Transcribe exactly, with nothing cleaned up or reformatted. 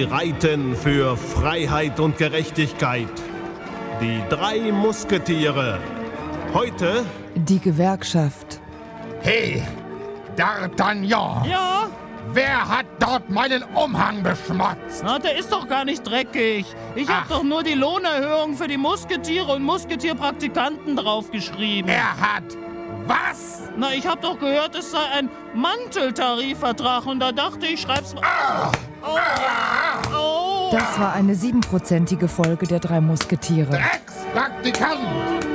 reiten für Freiheit und Gerechtigkeit. Die drei Musketiere. Heute die Gewerkschaft. Hey, D'Artagnan! Ja? Wer hat dort meinen Umhang beschmutzt? Na, der ist doch gar nicht dreckig. Ich hab Ach. doch nur die Lohnerhöhung für die Musketiere und Musketierpraktikanten draufgeschrieben. Er hat was? Na, ich hab doch gehört, es sei ein Manteltarifvertrag und da dachte ich, schreib's mal. Ah. Oh, oh. Das war eine siebenprozentige Folge der drei Musketiere. Ex-Praktikant!